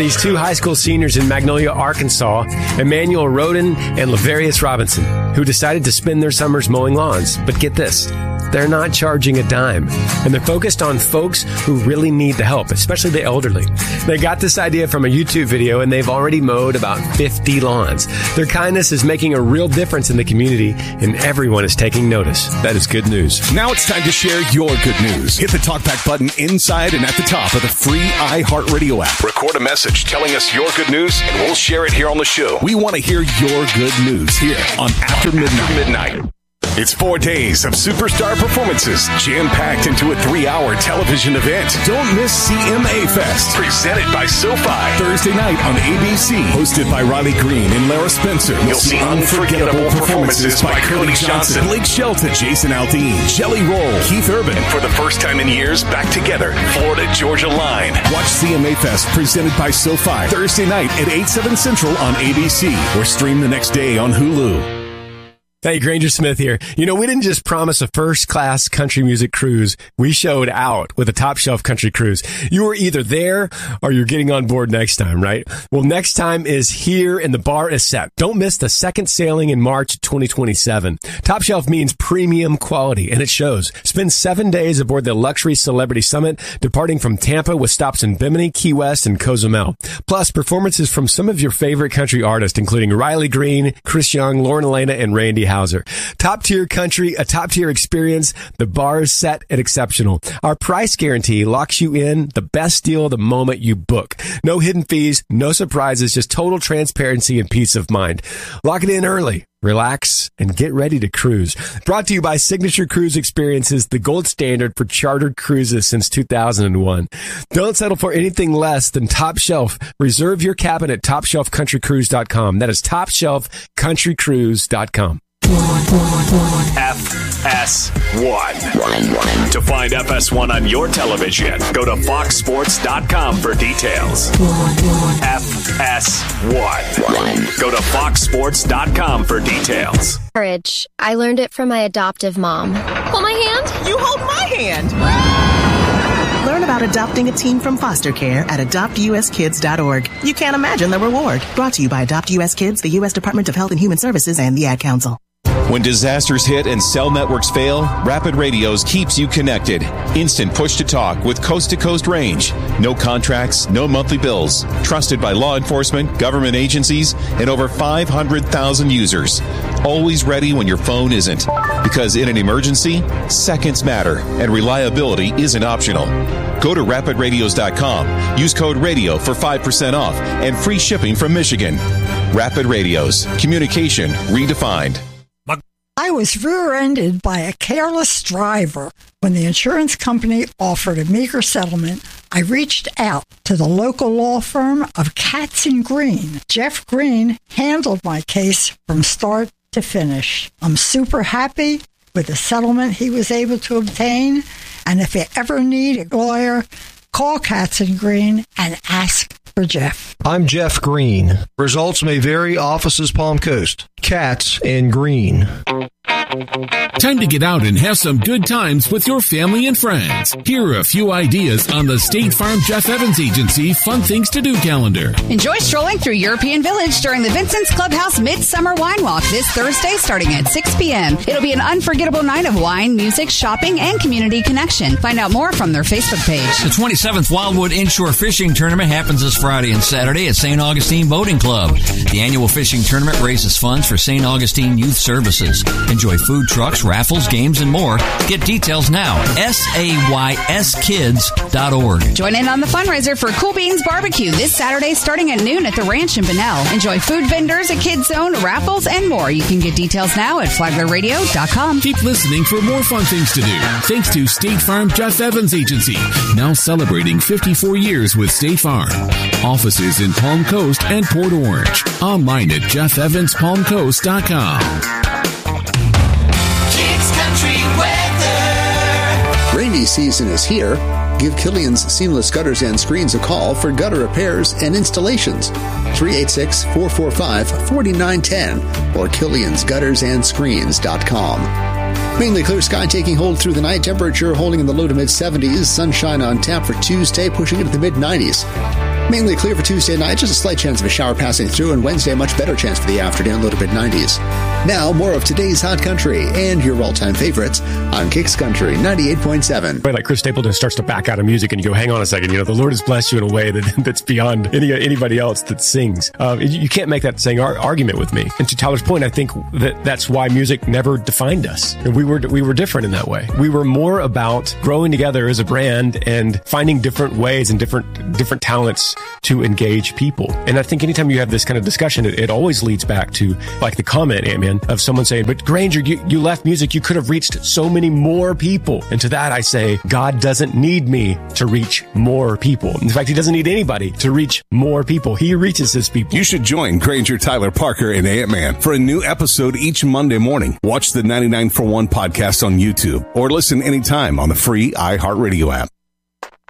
these two high school seniors in Magnolia, Arkansas, Emmanuel Roden and Lavarius Robinson, who decided to spend their summers mowing lawns. But get this, they're not charging a dime, and they're focused on folks who really need the help, especially the elderly. They got this idea from a YouTube video, and they've already mowed about 50 lawns. Their kindness is making a real difference in the community, and everyone is taking notice. That is good news. Now it's time to share your good news. Hit the TalkBack button inside and at the top of the free iHeartRadio app. Record a message telling us your good news, and we'll share it here on the show. We want to hear your good news here on After Midnight. It's 4 days of superstar performances jam-packed into a 3-hour television event. Don't miss CMA Fest, presented by SoFi. Thursday night on ABC, hosted by Riley Green and Lara Spencer. You'll see unforgettable performances by Curly Johnson, Blake Shelton, Jason Aldean, Jelly Roll, Keith Urban. For the first time in years, back together, Florida-Georgia Line. Watch CMA Fest, presented by SoFi, Thursday night at 8/7 Central on ABC, or stream the next day on Hulu. Hey, Granger Smith here. You know, we didn't just promise a first-class country music cruise. We showed out with a top-shelf country cruise. You were either there or you're getting on board next time, right? Well, next time is here and the bar is set. Don't miss the second sailing in March 2027. Top Shelf means premium quality, and it shows. Spend 7 days aboard the Luxury Celebrity Summit, departing from Tampa with stops in Bimini, Key West, and Cozumel. Plus, performances from some of your favorite country artists, including Riley Green, Chris Young, Lauren Elena, and Randy Houser. Top tier country, a top tier experience. The bar is set and exceptional. Our price guarantee locks you in the best deal the moment you book. No hidden fees, no surprises, just total transparency and peace of mind. Lock it in early. Relax and get ready to cruise. Brought to you by Signature Cruise Experiences, the gold standard for chartered cruises since 2001. Don't settle for anything less than Top Shelf. Reserve your cabin at TopShelfCountryCruise.com. That is TopShelfCountryCruise.com. FS1. To find FS1 on your television, go to FoxSports.com for details. FS1. Go to FoxSports.com for details. Courage. I learned it from my adoptive mom. Hold my hand. You hold my hand. Learn about adopting a teen from foster care at adoptuskids.org. You can't imagine the reward. Brought to you by Adopt US Kids, the U.S. Department of Health and Human Services, and the Ad Council. When disasters hit and cell networks fail, Rapid Radios keeps you connected. Instant push-to-talk with coast-to-coast range. No contracts, no monthly bills. Trusted by law enforcement, government agencies, and over 500,000 users. Always ready when your phone isn't. Because in an emergency, seconds matter, and reliability isn't optional. Go to rapidradios.com. Use code RADIO for 5% off and free shipping from Michigan. Rapid Radios. Communication redefined. I was rear-ended by a careless driver. When the insurance company offered a meager settlement, I reached out to the local law firm of Katz & Green. Jeff Green handled my case from start to finish. I'm super happy with the settlement he was able to obtain. And if you ever need a lawyer, call Katz & Green and ask for Jeff. I'm Jeff Green. Results may vary. Offices Palm Coast. Katz & Green. Time to get out and have some good times with your family and friends. Here are a few ideas on the State Farm Jeff Evans Agency Fun Things to Do calendar. Enjoy strolling through European Village during the Vincent's Clubhouse Midsummer Wine Walk this Thursday starting at 6 p.m. It'll be an unforgettable night of wine, music, shopping, and community connection. Find out more from their Facebook page. The 27th Wildwood Inshore Fishing Tournament happens this Friday and Saturday at St. Augustine Boating Club. The annual fishing tournament raises funds for St. Augustine Youth Services. Enjoy food trucks, raffles, games, and more. Get details now. SAYSkids.org. Join in on the fundraiser for Cool Beans Barbecue this Saturday starting at noon at the Ranch in Bunnell. Enjoy food vendors, a kids zone, raffles, and more. You can get details now at flaglerradio.com. Keep listening for more fun things to do. Thanks to State Farm Jeff Evans Agency, now celebrating 54 years with State Farm. Offices in Palm Coast and Port Orange. Online at jeffevanspalmcoast.com. Rainy season is here. Give Killian's Seamless Gutters and Screens a call for gutter repairs and installations. 386-445-4910 or Killian'sGuttersAndScreens.com. Mainly clear sky taking hold through the night. Temperature holding in the low to mid-70s. Sunshine on tap for Tuesday, pushing into the mid-90s. Mainly clear for Tuesday night, just a slight chance of a shower passing through, and Wednesday, a much better chance for the afternoon, low to mid-90s. Now, more of today's Hot Country and your all-time favorites on Kicks Country 98.7. Like Chris Stapleton starts to back out of music, and you go, hang on a second, the Lord has blessed you in a way that's beyond anybody else that sings. You can't make that same argument with me. And to Tyler's point, I think that's why music never defined us. And we were different in that way. We were more about growing together as a brand and finding different ways and different talents to engage people. And I think anytime you have this kind of discussion, it always leads back to like the comment, Ant-Man, of someone saying, but Granger, you left music, you could have reached so many more people. And to that I say, God doesn't need me to reach more people. In fact, he doesn't need anybody to reach more people. He reaches his people. You should join Granger, Tyler, Parker, and Ant-Man for a new episode each Monday morning. Watch the 99 for 1 podcast on YouTube or listen anytime on the free iHeartRadio app.